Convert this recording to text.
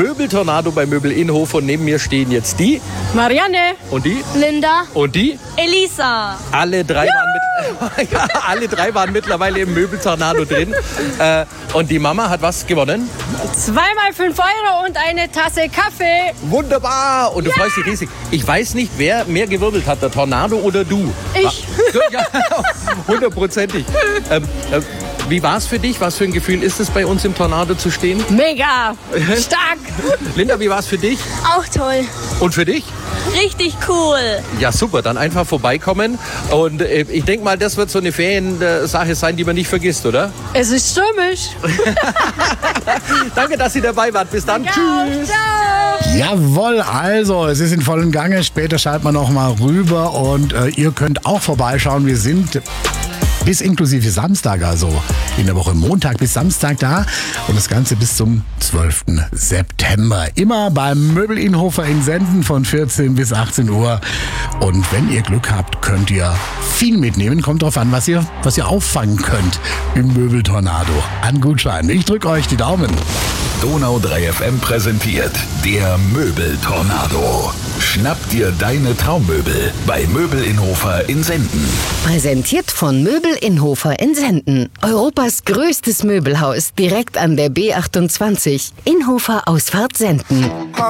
Möbeltornado bei Möbel Innhof. Und neben mir stehen jetzt die Marianne. und die Linda. und die. Elisa. Alle drei waren mittlerweile im Möbeltornado drin. Und die Mama hat was gewonnen? 2x 5 Euro und eine Tasse Kaffee. Wunderbar! Und du freust dich riesig. Ich weiß nicht, wer mehr gewirbelt hat, der Tornado oder du? Ich. Ja, 100%ig. Wie war es für dich? Was für ein Gefühl ist es, bei uns im Tornado zu stehen? Mega. Stark. Linda, wie war es für dich? Auch toll. Und für dich? Richtig cool. Ja, super. Dann einfach vorbeikommen. Und ich denke mal, das wird so eine Feriensache sein, die man nicht vergisst, oder? Es ist stürmisch. Danke, dass Sie dabei waren. Bis dann. Tschüss. Ciao. Jawohl, also es ist in vollem Gange. Später schalten wir noch mal rüber und ihr könnt auch vorbeischauen. Wir sind bis inklusive Samstag, also in der Woche Montag bis Samstag da und das Ganze bis zum 12. September. Immer beim Möbel Innhofer in Senden von 14 bis 18 Uhr. Und wenn ihr Glück habt, könnt ihr viel mitnehmen. Kommt drauf an, was ihr auffangen könnt im Möbeltornado an Gutscheinen. Ich drücke euch die Daumen. Donau 3 FM präsentiert der Möbeltornado. Schnapp dir deine Traummöbel bei Möbel Innhofer in Senden. Präsentiert von Möbel Innhofer in Senden. Europas größtes Möbelhaus direkt an der B28. Innhofer Ausfahrt Senden.